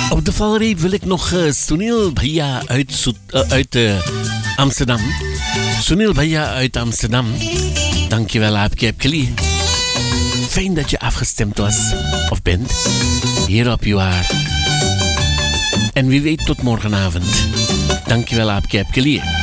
Op de valreep wil ik nog Sunil Bhaiya uit Amsterdam. Sunil Bhaiya uit Amsterdam. Dankjewel, Aapje Epkeli. Fijn dat je afgestemd was of bent hier op UR. En wie weet tot morgenavond. Dankjewel, Aapje Epkeli.